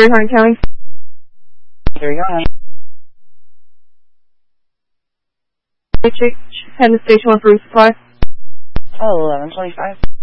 Great Hardin County. There you go. Head to Station 1 for resupply. Oh, 1125.